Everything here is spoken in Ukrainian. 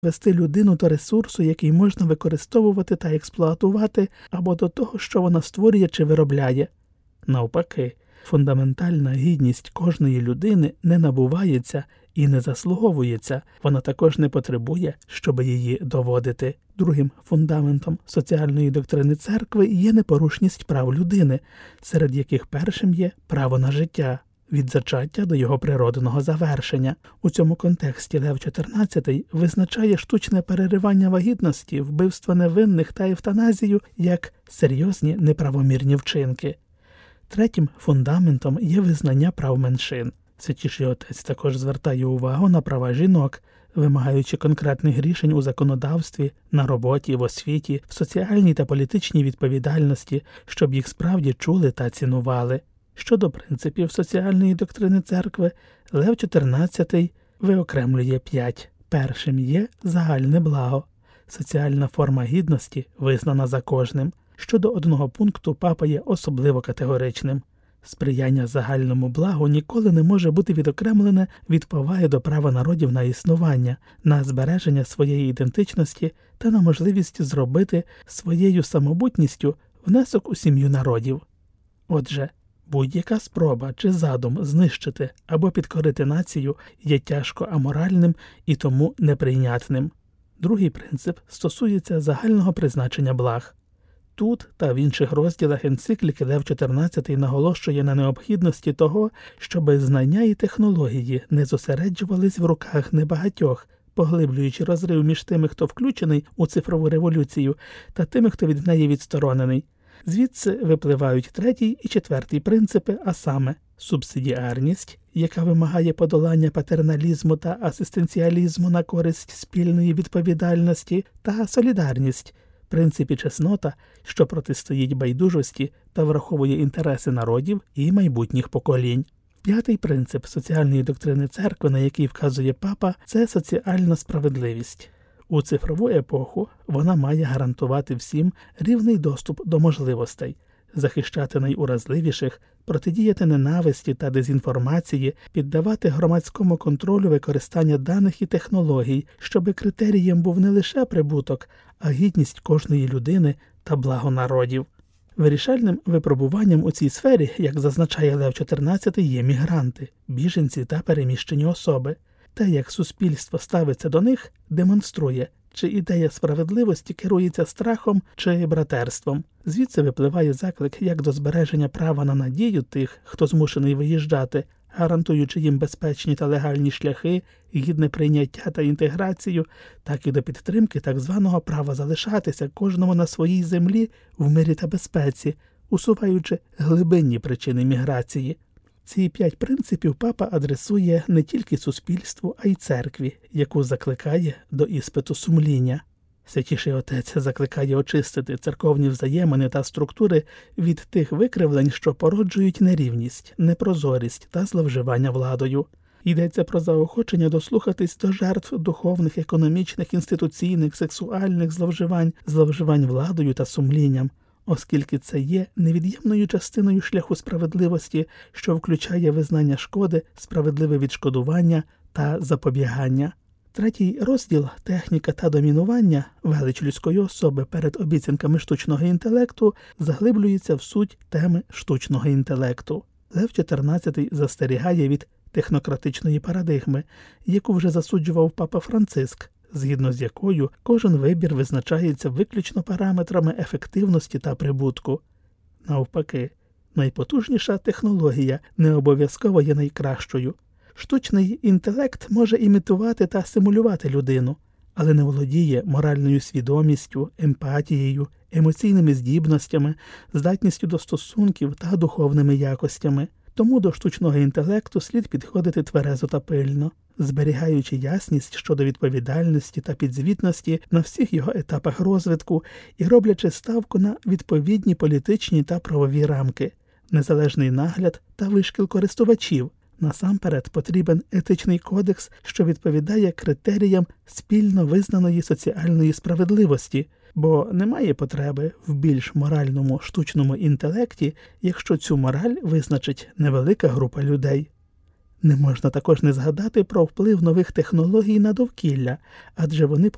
вести людину до ресурсу, який можна використовувати та експлуатувати, або до того, що вона створює чи виробляє. Навпаки, фундаментальна гідність кожної людини не набувається і не заслуговується, вона також не потребує, щоб її доводити. Другим фундаментом соціальної доктрини церкви є непорушність прав людини, серед яких першим є право на життя, від зачаття до його природного завершення. У цьому контексті Лев XIV визначає штучне переривання вагітності, вбивство невинних та евтаназію як серйозні неправомірні вчинки. Третім фундаментом є визнання прав меншин. Святіший Отець також звертає увагу на права жінок, вимагаючи конкретних рішень у законодавстві, на роботі, в освіті, в соціальній та політичній відповідальності, щоб їх справді чули та цінували. Щодо принципів соціальної доктрини церкви, Лев XIV виокремлює 5. Першим є загальне благо. Соціальна форма гідності визнана за кожним. Щодо одного пункту папа є особливо категоричним. Сприяння загальному благу ніколи не може бути відокремлене від поваги до права народів на існування, на збереження своєї ідентичності та на можливість зробити своєю самобутністю внесок у сім'ю народів. Отже, будь-яка спроба чи задум знищити або підкорити націю є тяжко аморальним і тому неприйнятним. Другий принцип стосується загального призначення благ. Тут та в інших розділах енцикліки Лев XIV наголошує на необхідності того, щоб знання і технології не зосереджувались в руках небагатьох, поглиблюючи розрив між тими, хто включений у цифрову революцію, та тими, хто від неї відсторонений. Звідси випливають третій і четвертий принципи, а саме субсидіарність, яка вимагає подолання патерналізму та асистенціалізму на користь спільної відповідальності, та солідарність, принципі чеснота, що протистоїть байдужості та враховує інтереси народів і майбутніх поколінь. П'ятий принцип соціальної доктрини церкви, на який вказує папа, це соціальна справедливість. У цифрову епоху вона має гарантувати всім рівний доступ до можливостей, захищати найуразливіших, протидіяти ненависті та дезінформації, піддавати громадському контролю використання даних і технологій, щоб критерієм був не лише прибуток, а гідність кожної людини та благо народів. Вирішальним випробуванням у цій сфері, як зазначає Лев XIV, є мігранти, біженці та переміщені особи. Те, як суспільство ставиться до них, демонструє, чи ідея справедливості керується страхом чи братерством. Звідси випливає заклик як до збереження права на надію тих, хто змушений виїжджати, гарантуючи їм безпечні та легальні шляхи, гідне прийняття та інтеграцію, так і до підтримки так званого права залишатися кожному на своїй землі в мирі та безпеці, усуваючи глибинні причини міграції. Ці 5 принципів папа адресує не тільки суспільству, а й церкві, яку закликає до іспиту сумління. Святіший Отець закликає очистити церковні взаємини та структури від тих викривлень, що породжують нерівність, непрозорість та зловживання владою. Йдеться про заохочення дослухатись до жертв духовних, економічних, інституційних, сексуальних зловживань владою та сумлінням, оскільки це є невід'ємною частиною шляху справедливості, що включає визнання шкоди, справедливе відшкодування та запобігання. Третій розділ «Техніка та домінування» велич людської особи перед обіцянками штучного інтелекту заглиблюється в суть теми штучного інтелекту. Лев XIV застерігає від технократичної парадигми, яку вже засуджував папа Франциск, згідно з якою кожен вибір визначається виключно параметрами ефективності та прибутку. Навпаки, найпотужніша технологія не обов'язково є найкращою. Штучний інтелект може імітувати та симулювати людину, але не володіє моральною свідомістю, емпатією, емоційними здібностями, здатністю до стосунків та духовними якостями. Тому до штучного інтелекту слід підходити тверезо та пильно, зберігаючи ясність щодо відповідальності та підзвітності на всіх його етапах розвитку і роблячи ставку на відповідні політичні та правові рамки, незалежний нагляд та вишкіл користувачів. Насамперед потрібен етичний кодекс, що відповідає критеріям спільно визнаної соціальної справедливості, бо немає потреби в більш моральному штучному інтелекті, якщо цю мораль визначить невелика група людей. Не можна також не згадати про вплив нових технологій на довкілля, адже вони